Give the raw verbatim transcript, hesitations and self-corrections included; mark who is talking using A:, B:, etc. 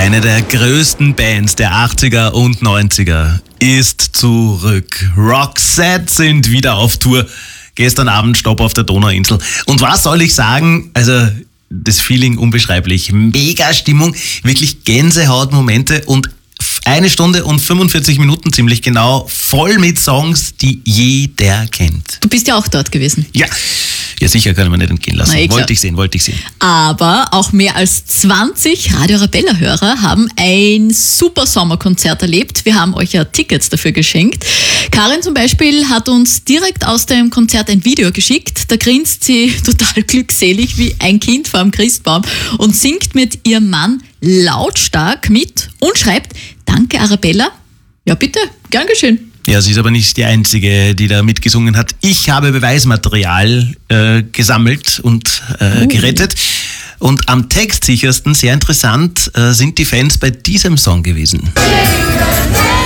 A: Eine der größten Bands der achtziger und neunziger ist zurück. Roxette sind wieder auf Tour. Gestern Abend Stopp auf der Donauinsel. Und was soll ich sagen? Also das Feeling unbeschreiblich. Mega Stimmung, wirklich Gänsehautmomente und eine Stunde und fünfundvierzig Minuten ziemlich genau, voll mit Songs, die jeder kennt.
B: Du bist ja auch dort gewesen.
A: Ja, ja sicher, kann man nicht entgehen lassen.
B: Na, eh,
A: wollte ich sehen, wollte ich sehen.
B: Aber auch mehr als zwanzig Radio Arabella-Hörer haben ein super Sommerkonzert erlebt. Wir haben euch ja Tickets dafür geschenkt. Karin zum Beispiel hat uns direkt aus dem Konzert ein Video geschickt. Da grinst sie total glückselig wie ein Kind vor dem Christbaum und singt mit ihrem Mann lautstark mit und schreibt: Danke Arabella. Ja bitte, gern geschehen.
A: Ja, sie ist aber nicht die Einzige, die da mitgesungen hat. Ich habe Beweismaterial äh, gesammelt und äh, gerettet. Und am textsichersten, sehr interessant, äh, sind die Fans bei diesem Song gewesen.